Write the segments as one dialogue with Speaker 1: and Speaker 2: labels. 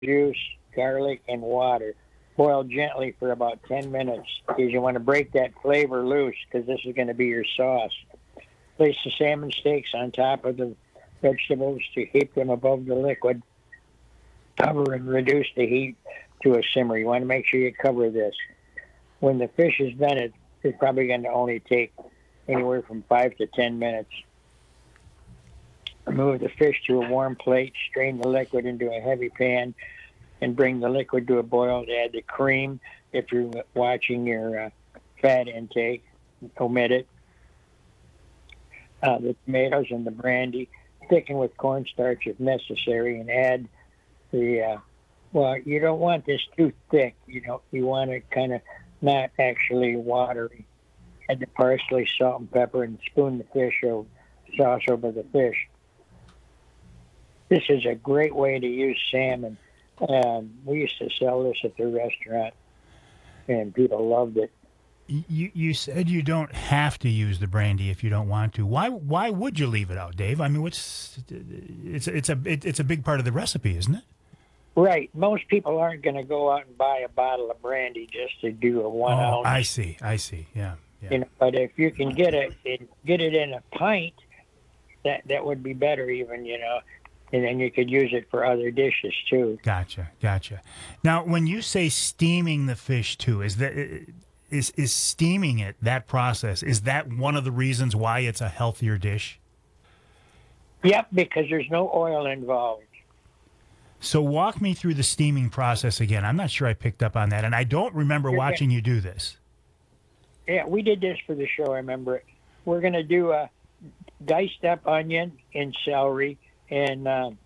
Speaker 1: juice, garlic, and water. Boil gently for about 10 minutes because you want to break that flavor loose because this is going to be your sauce. Place the salmon steaks on top of the vegetables to heat them above the liquid. Cover and reduce the heat to a simmer. You want to make sure you cover this. When the fish is done, it's probably going to only take anywhere from 5 to 10 minutes. Remove the fish to a warm plate, strain the liquid into a heavy pan, and bring the liquid to a boil. Add the cream. If you're watching your fat intake, omit it. The tomatoes and the brandy. Thicken with cornstarch if necessary, and add the, you don't want this too thick. You want it kind of not actually watery. Add the parsley, salt, and pepper, and spoon the sauce over the fish. This is a great way to use salmon. We used to sell this at the restaurant, and people loved it.
Speaker 2: You said you don't have to use the brandy if you don't want to. Why would you leave it out, Dave? I mean, it's a big part of the recipe, isn't it?
Speaker 1: Right. Most people aren't going to go out and buy a bottle of brandy just to do a 1 ounce.
Speaker 2: I see. Yeah.
Speaker 1: But if you can get it in a pint, that would be better even. And then you could use it for other dishes too.
Speaker 2: Gotcha. Now, when you say steaming the fish too, is steaming it, that process, is that one of the reasons why it's a healthier dish?
Speaker 1: Yep, because there's no oil involved.
Speaker 2: So walk me through the steaming process again. I'm not sure I picked up on that, and I don't remember watching you do this.
Speaker 1: Yeah, we did this for the show, I remember it. We're going to do a diced up onion and celery, and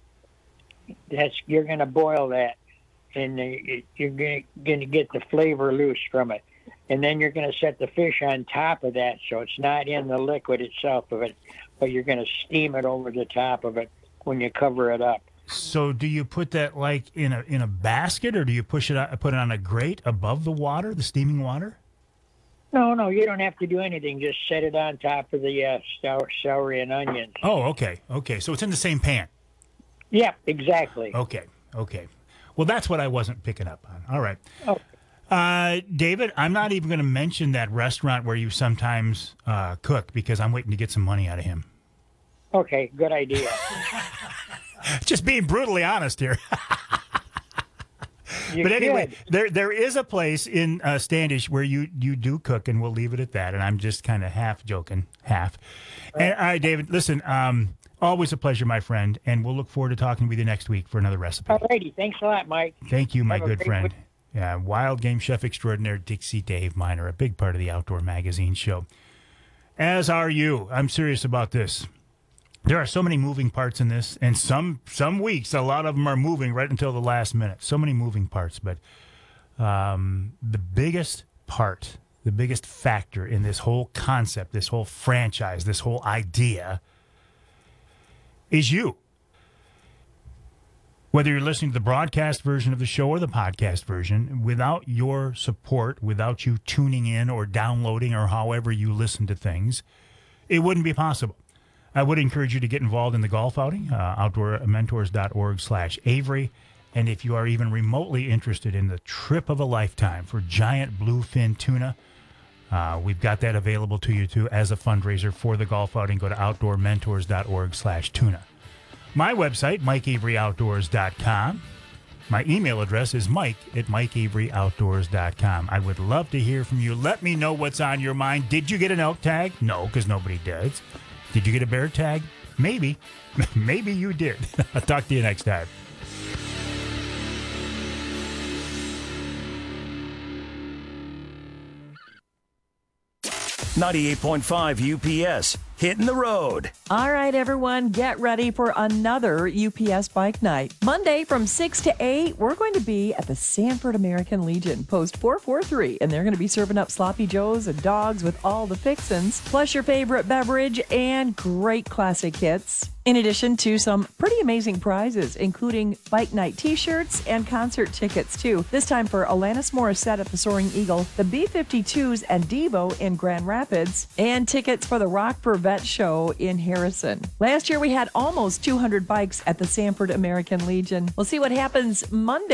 Speaker 1: you're going to boil that, and you're going to get the flavor loose from it. And then you're going to set the fish on top of that, so it's not in the liquid itself of it, but you're going to steam it over the top of it when you cover it up.
Speaker 2: So do you put that like in a basket, or do you put it on a grate above the water, the steaming water?
Speaker 1: No, you don't have to do anything. Just set it on top of the celery and onions.
Speaker 2: Oh, okay. So it's in the same pan.
Speaker 1: Yep, exactly.
Speaker 2: Okay. Well, that's what I wasn't picking up on. All right.
Speaker 1: Oh.
Speaker 2: David, I'm not even going to mention that restaurant where you sometimes cook because I'm waiting to get some money out of him.
Speaker 1: Okay, good idea.
Speaker 2: Just being brutally honest here. But anyway, there is a place in Standish where you do cook, and we'll leave it at that. And I'm just kind of half joking, half. And, all right, David, listen, always a pleasure, my friend, and we'll look forward to talking with you next week for another recipe.
Speaker 1: All righty. Thanks a lot, Mike.
Speaker 2: Thank you, my good friend. Yeah, wild game chef extraordinaire Dixie Dave Miner, a big part of the Outdoor Magazine show. As are you. I'm serious about this. There are so many moving parts in this, and some weeks, a lot of them are moving right until the last minute. So many moving parts, but the biggest factor in this whole concept, this whole franchise, this whole idea is you. Whether you're listening to the broadcast version of the show or the podcast version, without your support, without you tuning in or downloading or however you listen to things, it wouldn't be possible. I would encourage you to get involved in the golf outing, outdoormentors.org/Avery. And if you are even remotely interested in the trip of a lifetime for giant bluefin tuna, we've got that available to you too as a fundraiser for the golf outing. Go to outdoormentors.org/tuna. My website, MikeAveryOutdoors.com. My email address is mike@MikeAveryOutdoors.com. I would love to hear from you. Let me know what's on your mind. Did you get an elk tag? No, because nobody does. Did you get a bear tag? Maybe. Maybe you did. I'll talk to you next time.
Speaker 3: .5 UPS, hitting the road.
Speaker 4: All right, everyone, get ready for another UPS Bike Night. Monday from 6 to 8, we're going to be at the Sanford American Legion, post 443, and they're going to be serving up sloppy joes and dogs with all the fixins, plus your favorite beverage and great classic hits. In addition to some pretty amazing prizes, including Bike Night t-shirts and concert tickets, too. This time for Alanis Morissette at the Soaring Eagle, the B-52s and Devo in Grand Rapids, and tickets for the Rockford Corvette Show in Harrison. Last year, we had almost 200 bikes at the Sanford American Legion. We'll see what happens Monday.